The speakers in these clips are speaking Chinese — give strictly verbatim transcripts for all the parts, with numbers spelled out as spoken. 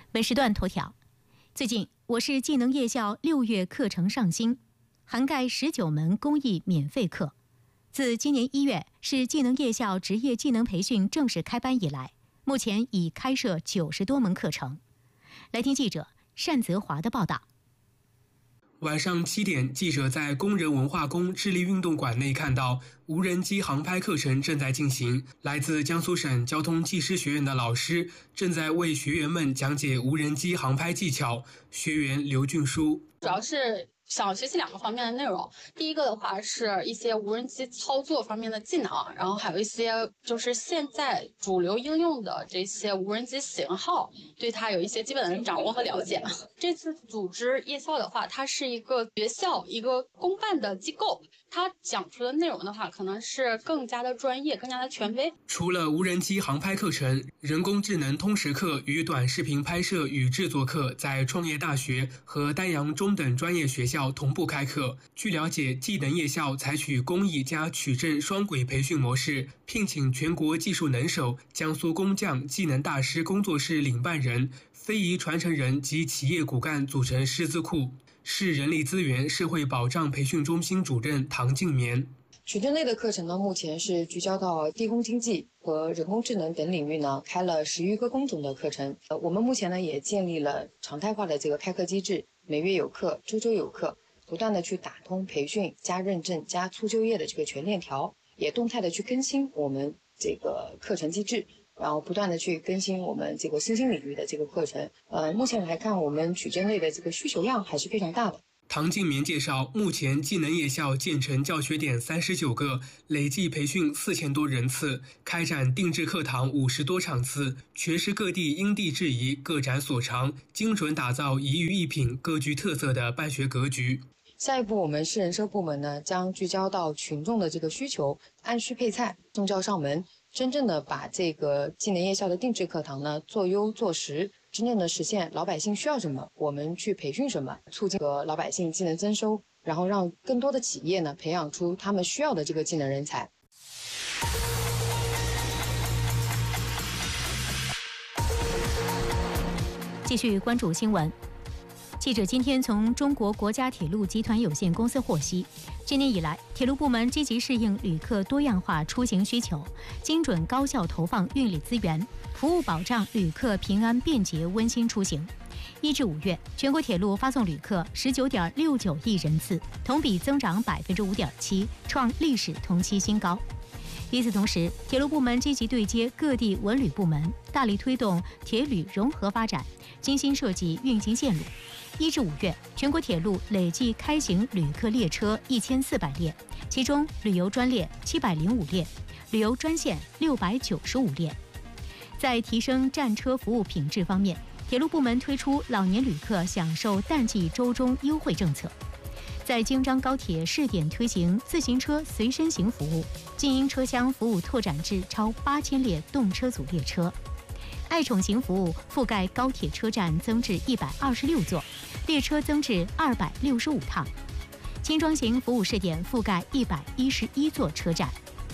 本时段头条：最近，我市技能夜校六月课程上新，涵盖十九门公益免费课。自今年一月市技能夜校职业技能培训正式开班以来，目前已开设九十多门课程。来听记者单泽华的报道。 晚上七点，记者在工人文化宫智力运动馆内看到无人机航拍课程正在进行。来自江苏省交通技师学院的老师正在为学员们讲解无人机航拍技巧。学员刘俊书主要是想学习两个方面的内容，第一个的话是一些无人机操作方面的技能，然后还有一些就是现在主流应用的这些无人机型号，对它有一些基本的掌握和了解。这次组织夜校的话，它是一个学校一个公办的机构，它讲出的内容的话，可能是更加的专业，更加的权威。 除了无人机航拍课程，人工智能通识课与短视频拍摄与制作课在创业大学和丹阳中等专业学校同步开课。据了解，技能夜校采取公益加取证双轨培训模式，聘请全国技术能手、江苏工匠技能大师工作室领办人、非遗传承人及企业骨干组成师资库。市人力资源社会保障培训中心主任唐静棉。 取证类的课程呢，目前是聚焦到地工经济和人工智能等领域呢，开了十余个工种的课程。呃，我们目前呢也建立了常态化的这个开课机制，每月有课，周周有课，不断的去打通培训加认证加促就业的这个全链条，也动态的去更新我们这个课程机制，然后不断的去更新我们这个新兴领域的这个课程。呃，目前来看，我们取证类的这个需求量还是非常大的。 唐静棉介绍，目前技能夜校建成教学点三十九个，累计培训四千多人次，开展定制课堂五十多场次，全市各地因地制宜，各展所长，精准打造一育一品、各具特色的办学格局。 下一步，我们市人社部门呢，将聚焦到群众的这个需求，按需配菜，送教上门，真正的把这个技能夜校的定制课堂呢做优做实，真正的实现老百姓需要什么，我们去培训什么，促进和老百姓技能增收，然后让更多的企业呢培养出他们需要的这个技能人才。 继续关注新闻。记者今天从中国国家铁路集团有限公司获悉，今年以来，铁路部门积极适应旅客多样化出行需求，精准高效投放运力资源，服务保障旅客平安便捷温馨出行。一至五月，全国铁路发送旅客十九点六九亿人次，同比增长百分之五点七，创历史同期新高。与此同时，铁路部门积极对接各地文旅部门，大力推动铁旅融合发展，精心设计运行线路。一至五月，全国铁路累计开行旅客列车一千四百列，其中旅游专列七百零五列，旅游专线六百九十五列。在提升站车服务品质方面，铁路部门推出老年旅客享受淡季周中优惠政策。在京张高铁试点推行自行车随身行服务，静音车厢服务拓展至超八千列动车组列车。爱宠行服务覆盖高铁车站增至一百二十六座，列车增至二百六十五趟。轻装行服务试点覆盖一百一十一座车站。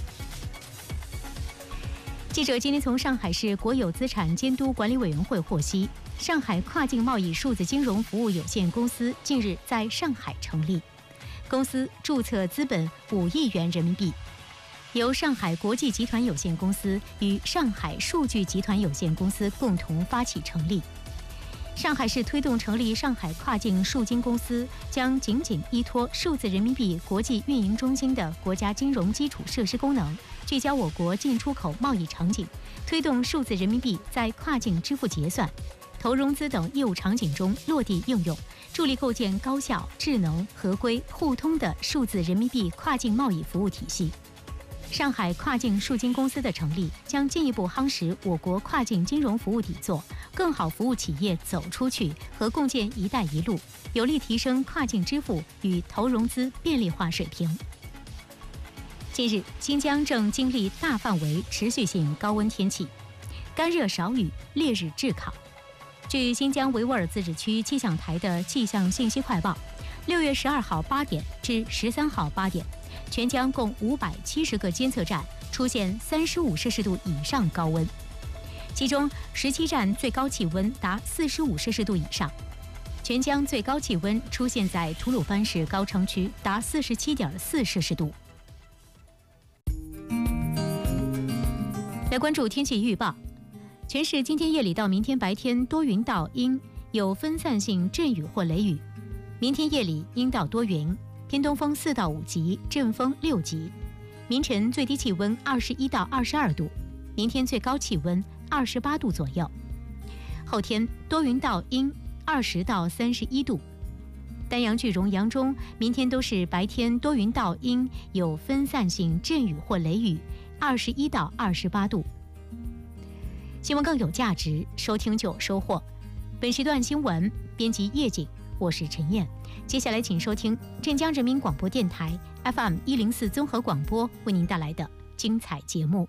记者今天从上海市国有资产监督管理委员会获悉，上海跨境贸易数字金融服务有限公司近日在上海成立，公司注册资本五亿元人民币，由上海国际集团有限公司与上海数据集团有限公司共同发起成立。上海市推动成立上海跨境数金公司，将紧紧依托数字人民币国际运营中心的国家金融基础设施功能，聚焦我国进出口贸易场景，推动数字人民币在跨境支付结算、投融资等业务场景中落地应用，助力构建高效、智能、合规、互通的数字人民币跨境贸易服务体系。上海跨境数金公司的成立，将进一步夯实我国跨境金融服务底座，更好服务企业走出去和共建“一带一路”，有力提升跨境支付与投融资便利化水平。近日，新疆正经历大范围持续性高温天气，干热少雨，烈日炙烤。据新疆维吾尔自治区气象台的气象信息快报，六月十二号八点至十三号八点，全疆共五百七十个监测站出现三十五摄氏度以上高温。 其中十七站最高气温达四十五摄氏度以上。全江最高气温出现在吐鲁番市高昌区，达四十七点四摄氏度。来关注天气预报，全市今天夜里到明天白天多云到阴，有分散性阵雨或雷雨。明天夜里阴到多云，偏东风四到五级，阵风六级。明晨最低气温二十一到二十二度，明天最高气温二十八度左右。后天多云到阴，二十到三十一度。丹阳、句容、扬中明天都是白天多云到阴，有分散性阵雨或雷雨，二十一到二十八度。新闻更有价值，收听就有收获。本时段新闻编辑叶景，我是陈燕。接下来请收听镇江人民广播电台 F M 一零四综合广播为您带来的精彩节目。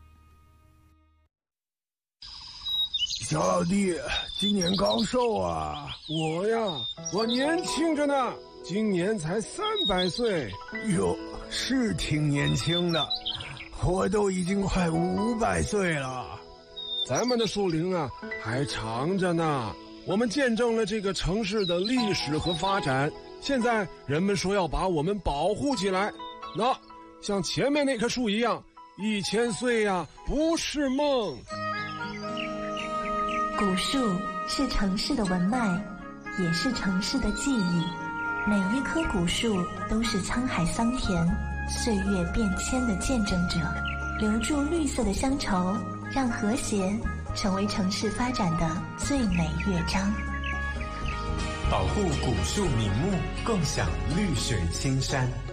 小老弟，今年高寿啊？ 我呀，我年轻着呢，今年才三百岁。 哟，是挺年轻的，我都已经快五百岁了。 咱们的树龄啊，还长着呢。我们见证了这个城市的历史和发展，现在人们说要把我们保护起来。那像前面那棵树一样，一千岁呀，不是梦。 古树是城市的文脉，也是城市的记忆。每一棵古树都是沧海桑田、岁月变迁的见证者，留住绿色的乡愁，让和谐成为城市发展的最美乐章。 保护古树名木，共享绿水青山。